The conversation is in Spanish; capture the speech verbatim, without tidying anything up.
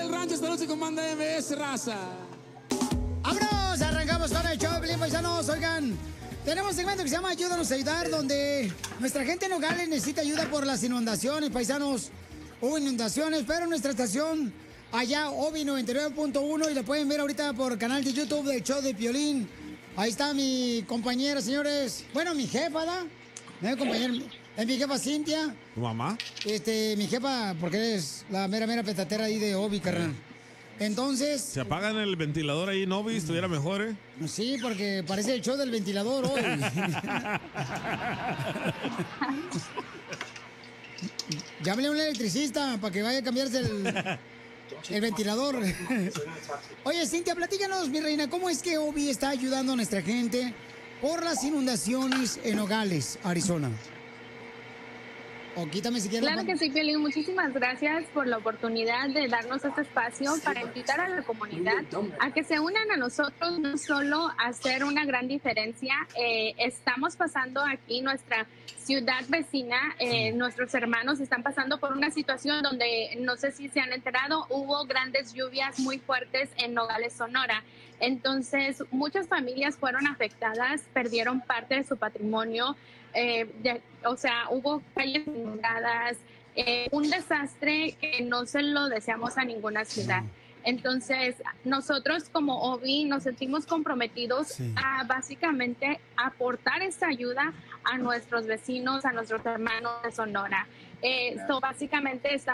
del rancho esta noche con Banda M S, raza. ¡Vámonos! Arrancamos con el show, Piolín, paisanos. Oigan, tenemos un segmento que se llama Ayúdanos a Ayudar, donde nuestra gente en Nogales necesita ayuda por las inundaciones, paisanos. Hubo inundaciones, pero nuestra estación allá, Obi noventa y nueve punto uno, y la pueden ver ahorita por canal de YouTube del show de Piolín. Ahí está mi compañera, señores. Bueno, mi jefa, ¿verdad? Mi compañera, es mi jefa Cintia. ¿Tu mamá? Este, mi jefa, porque es la mera, mera petatera ahí de Obi, carnal. Entonces... ¿Se apagan el ventilador ahí, Novi? Estuviera mejor, ¿eh? Sí, porque parece el show del ventilador hoy. Llámale a un electricista para que vaya a cambiarse el, el ventilador. Oye, Cintia, platícanos, mi reina, ¿cómo es que Obi está ayudando a nuestra gente por las inundaciones en Nogales, Arizona? O quítame si quieres. Claro que sí, Piolín. Muchísimas gracias por la oportunidad de darnos este espacio para invitar a la comunidad a que se unan a nosotros, no solo a hacer una gran diferencia. Eh, estamos pasando aquí nuestra ciudad vecina, eh, nuestros hermanos están pasando por una situación donde, no sé si se han enterado, hubo grandes lluvias muy fuertes en Nogales, Sonora. Entonces, muchas familias fueron afectadas, perdieron parte de su patrimonio. Eh, de, o sea, hubo calles inundadas, eh, un desastre que no se lo deseamos a ninguna ciudad. Entonces, nosotros como Obi nos sentimos comprometidos sí. a básicamente aportar esta ayuda a nuestros vecinos, a nuestros hermanos de Sonora. Eh, so, básicamente estamos